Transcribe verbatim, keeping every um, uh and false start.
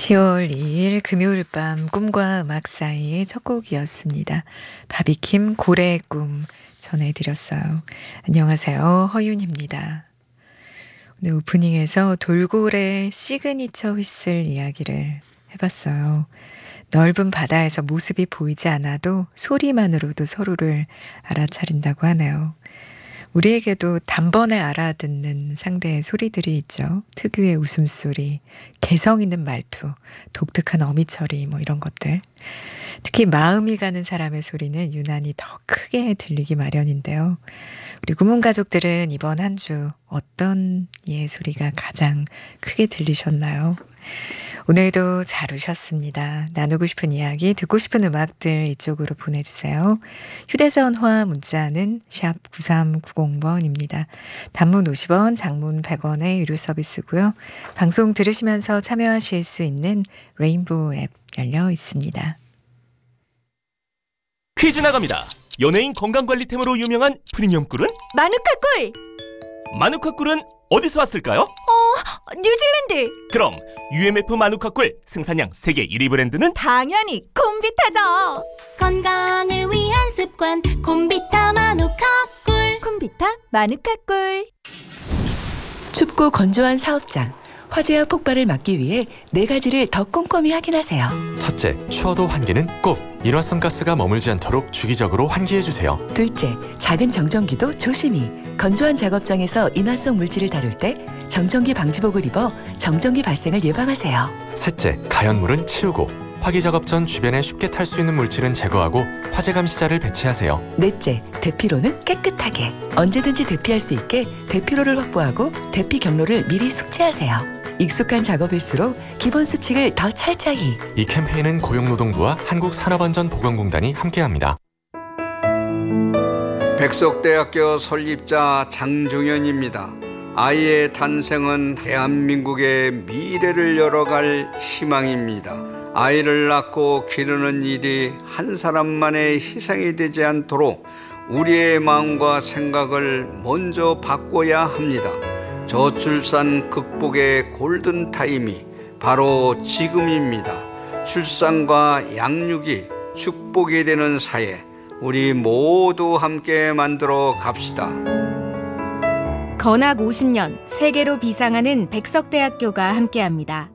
시월 이일 금요일 밤 꿈과 음악 사이의 첫 곡이었습니다. 바비킴 고래의 꿈 전해드렸어요. 안녕하세요. 허윤입니다. 오늘 오프닝에서 돌고래 시그니처 휘슬 이야기를 해봤어요. 넓은 바다에서 모습이 보이지 않아도 소리만으로도 서로를 알아차린다고 하네요. 우리에게도 단번에 알아듣는 상대의 소리들이 있죠. 특유의 웃음소리, 개성 있는 말투, 독특한 어미처리 뭐 이런 것들. 특히 마음이 가는 사람의 소리는 유난히 더 크게 들리기 마련인데요. 우리 구문 가족들은 이번 한 주 어떤 이의 소리가 가장 크게 들리셨나요? 오늘도 잘 오셨습니다. 나누고 싶은 이야기, 듣고 싶은 음악들 이쪽으로 보내주세요. 휴대전화 문자는 샵 구삼구공 번입니다. 단문 오십 원, 장문 백 원의 유료 서비스고요. 방송 들으시면서 참여하실 수 있는 레인보우 앱 열려 있습니다. 퀴즈 나갑니다. 연예인 건강관리템으로 유명한 프리미엄 꿀은? 마누카 꿀! 마누카 꿀은 어디서 왔을까요? 어, 뉴질랜드! 그럼 유엠에프 마누카 꿀 생산량 세계 일 위 브랜드는? 당연히 콤비타죠! 건강을 위한 습관 콤비타 마누카 꿀. 콤비타 마누카 꿀. 춥고 건조한 사업장, 화재와 폭발을 막기 위해 네 가지를 더 꼼꼼히 확인하세요. 첫째, 추워도 환기는 꼭 일회성 가스가 머물지 않도록 주기적으로 환기해주세요. 둘째, 작은 정전기도 조심히. 건조한 작업장에서 인화성 물질을 다룰 때 정전기 방지복을 입어 정전기 발생을 예방하세요. 셋째, 가연물은 치우고 화기 작업 전 주변에 쉽게 탈 수 있는 물질은 제거하고 화재 감시자를 배치하세요. 넷째, 대피로는 깨끗하게. 언제든지 대피할 수 있게 대피로를 확보하고 대피 경로를 미리 숙지하세요. 익숙한 작업일수록 기본 수칙을 더 철저히. 이 캠페인은 고용노동부와 한국산업안전보건공단이 함께합니다. 백석대학교 설립자 장종현입니다. 아이의 탄생은 대한민국의 미래를 열어갈 희망입니다. 아이를 낳고 기르는 일이 한 사람만의 희생이 되지 않도록 우리의 마음과 생각을 먼저 바꿔야 합니다. 저출산 극복의 골든타임이 바로 지금입니다. 출산과 양육이 축복이 되는 사회, 우리 모두 함께 만들어 갑시다. 건학 오십 년 세계로 비상하는 백석대학교가 함께합니다.